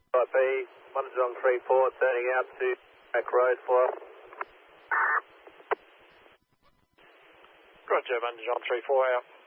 Right, B, 134, turning out to back road for us. Roger, 134 out.